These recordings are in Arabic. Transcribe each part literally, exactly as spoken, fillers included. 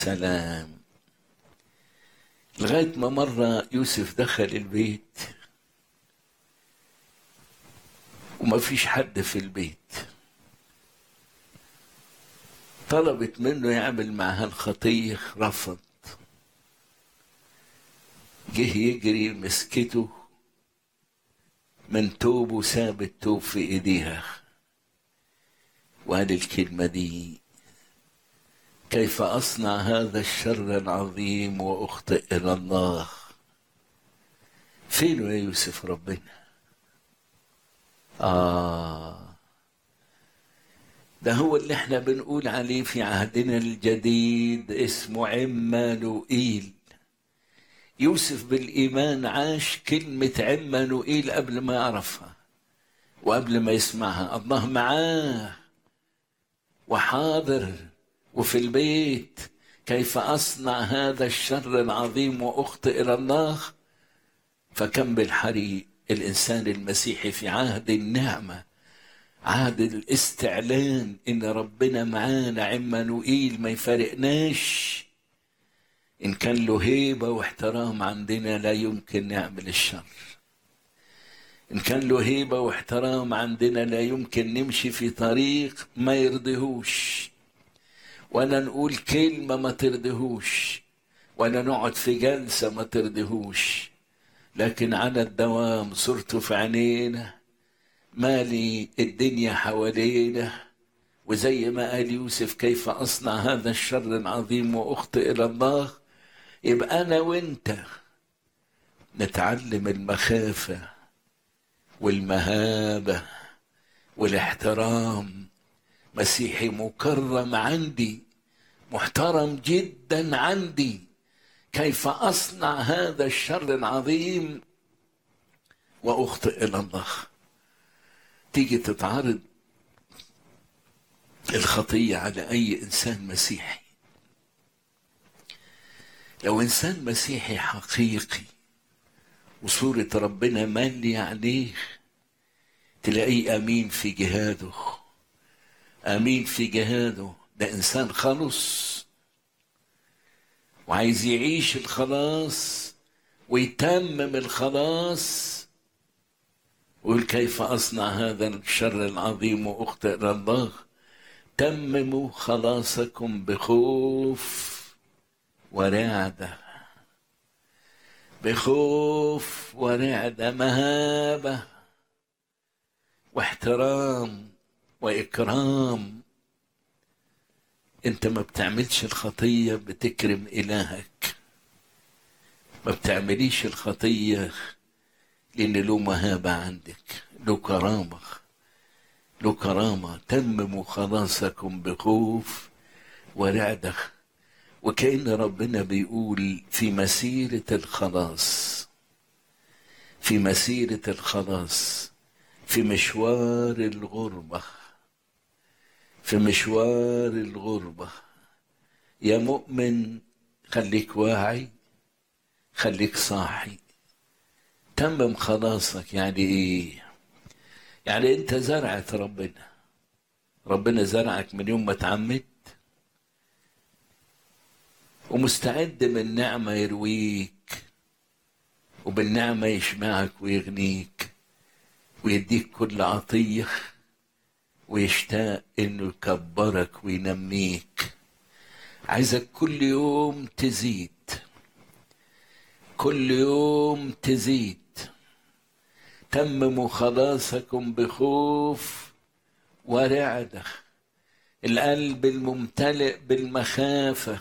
سلام. لغاية ما مرة يوسف دخل البيت وما فيش حد في البيت، طلبت منه يعمل معها الخطية، رفض. جه يجري مسكته من توب وساب التوب في ايديها وقال الكلمة دي: كيف أصنع هذا الشر العظيم وأخطئ إلى الله؟ فين يا يوسف ربنا؟ آه ده هو اللي احنا بنقول عليه في عهدنا الجديد، اسمه عمانوئيل. يوسف بالإيمان عاش كلمة عمانوئيل قبل ما يعرفها وقبل ما يسمعها. الله معاه وحاضر وفي البيت. كيف أصنع هذا الشر العظيم وأخطئ إلى الله؟ فكم بالحري الإنسان المسيحي في عهد النعمة، عهد الاستعلان إن ربنا معانا، عمانوئيل، ما يفارقناش. إن كان له هيبة واحترام عندنا لا يمكن نعمل الشر. إن كان له هيبة واحترام عندنا لا يمكن نمشي في طريق ما يرضيهوش، ولا نقول كلمة ما ترضيهوش، ولا نقعد في جلسة ما ترضيهوش. لكن على الدوام صورته في عينينا، مالي الدنيا حوالينا. وزي ما قال يوسف: كيف أصنع هذا الشر العظيم وأخطئ إلى الله؟ يبقى أنا وإنت نتعلم المخافة والمهابة والاحترام. مسيحي مكرم عندي، محترم جدا عندي. كيف أصنع هذا الشر العظيم وأخطئ إلى الله؟ تيجي تتعرض الخطية على أي إنسان مسيحي، لو إنسان مسيحي حقيقي وصورة ربنا مالية عليه، تلاقيه أمين في جهاده، أمين في جهاده. ده إنسان خلص وعايز يعيش الخلاص ويتمم الخلاص، ويقول: كيف أصنع هذا الشر العظيم وأخطئ إلى الله؟ تمموا خلاصكم بخوف ورعدة. بخوف ورعدة، مهابة واحترام وإكرام. انت ما بتعملش الخطية بتكرم إلهك، ما بتعمليش الخطية لأن له مهابة عندك، له كرامة، له كرامة. تمموا خلاصكم بخوف ورعدة. وكأن ربنا بيقول في مسيرة الخلاص، في مسيرة الخلاص، في مشوار الغربة، في مشوار الغربة. يا مؤمن خليك واعي، خليك صاحي. تمم خلاصك يعني ايه؟ يعني انت زرعة ربنا، ربنا زرعك من يوم ما اتعمدت، ومستعد من نعمة يرويك، وبالنعمة يشمعك ويغنيك ويديك كل عطية، ويشتاق انه يكبرك وينميك. عايزك كل يوم تزيد، كل يوم تزيد. تمموا خلاصكم بخوف ورعدة. القلب الممتلئ بالمخافة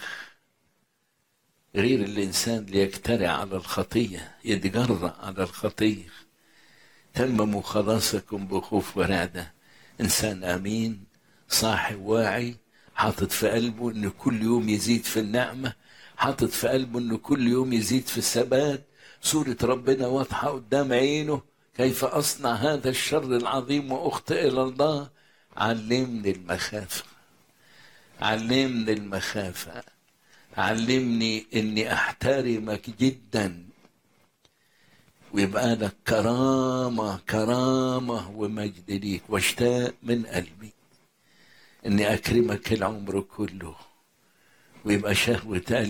غير الإنسان اللي يجترع على الخطية، يتجرأ على الخطية. تمموا خلاصكم بخوف ورعدة. إنسان أمين، صاحي، واعي، حاطط في قلبه إنه كل يوم يزيد في النعمة، حاطط في قلبه إنه كل يوم يزيد في الثبات. صورة ربنا واضحة قدام عينه. كيف أصنع هذا الشر العظيم وأخطئ إلى الله؟ علمني المخافة، علمني المخافة، علمني إني أحترمك جدا، ويبقى لك كرامة، كرامة ومجد ليك. واشتاق من قلبي إني أكرمك العمر كله ويبقى شهوة